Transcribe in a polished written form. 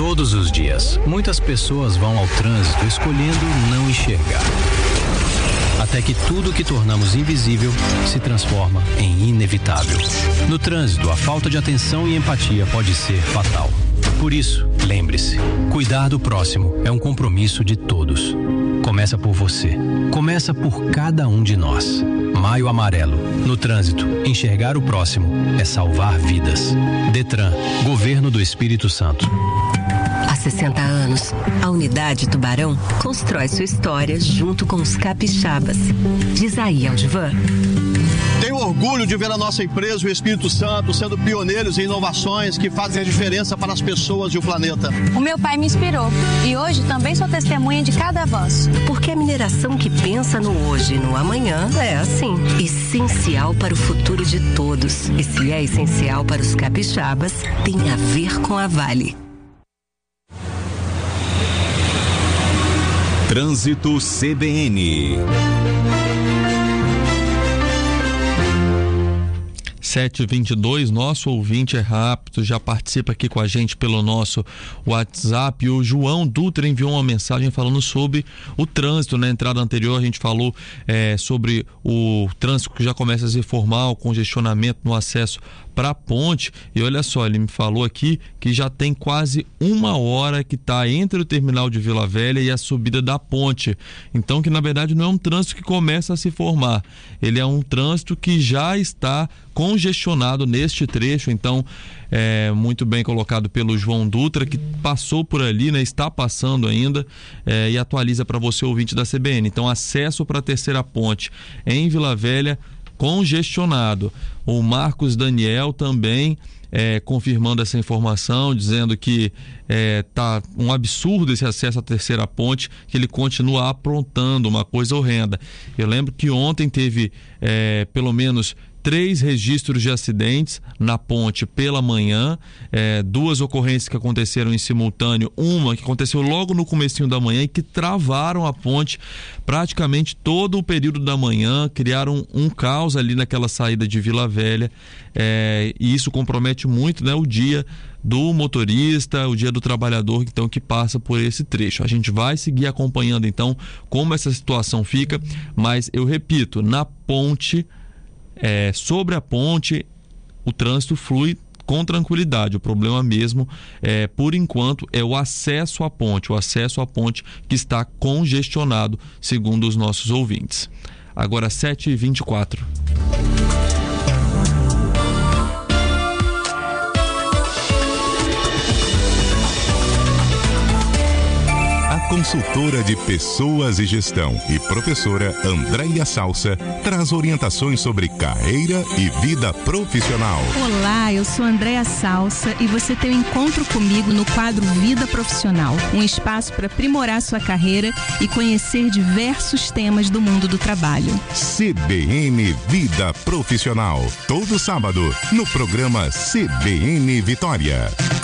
Todos os dias, muitas pessoas vão ao trânsito escolhendo não enxergar. Até que tudo que tornamos invisível se transforma em inevitável. No trânsito, a falta de atenção e empatia pode ser fatal. Por isso, lembre-se, cuidar do próximo é um compromisso de todos. Começa por você. Começa por cada um de nós. Maio Amarelo. No trânsito, enxergar o próximo é salvar vidas. Detran, Governo do Espírito Santo. Há 60 anos, a Unidade Tubarão constrói sua história junto com os capixabas. Diz aí, Aldivan. Tenho orgulho de ver a nossa empresa, o Espírito Santo, sendo pioneiros em inovações que fazem a diferença para as pessoas e o planeta. O meu pai me inspirou e hoje também sou testemunha de cada avanço. Porque a mineração que pensa no hoje e no amanhã é assim, essencial para o futuro de todos. E se é essencial para os capixabas, tem a ver com a Vale. Trânsito CBN. 7h22, nosso ouvinte é rápido, já participa aqui com a gente pelo nosso WhatsApp. O João Dutra enviou uma mensagem falando sobre o trânsito. Na entrada anterior a gente falou sobre o trânsito que já começa a se formar, o congestionamento no acesso para a ponte, e olha só, ele me falou aqui que já tem quase 1 hora que está entre o terminal de Vila Velha e a subida da ponte. Então, que na verdade não é um trânsito que começa a se formar, ele é um trânsito que já está congestionado neste trecho. Então, muito bem colocado pelo João Dutra, que passou por ali, né, está passando ainda, e atualiza para você, ouvinte da CBN. Então, acesso para a terceira ponte em Vila Velha congestionado. O Marcos Daniel também confirmando essa informação, dizendo que tá um absurdo esse acesso à terceira ponte, que ele continua aprontando uma coisa horrenda. Eu lembro que ontem teve pelo menos 3 registros de acidentes na ponte pela manhã, 2 ocorrências que aconteceram em simultâneo, uma que aconteceu logo no comecinho da manhã e que travaram a ponte praticamente todo o período da manhã, criaram um caos ali naquela saída de Vila Velha, e isso compromete muito, né, o dia do motorista, o dia do trabalhador, então, que passa por esse trecho. A gente vai seguir acompanhando então como essa situação fica, mas eu repito, na ponte, sobre a ponte, o trânsito flui com tranquilidade. O problema mesmo, por enquanto, é o acesso à ponte. O acesso à ponte que está congestionado, segundo os nossos ouvintes. Agora 7h24. Consultora de Pessoas e Gestão e professora Andréia Salsa traz orientações sobre carreira e vida profissional. Olá, eu sou Andréia Salsa e você tem um encontro comigo no quadro Vida Profissional, um espaço para aprimorar sua carreira e conhecer diversos temas do mundo do trabalho. CBN Vida Profissional, todo sábado no programa CBN Vitória.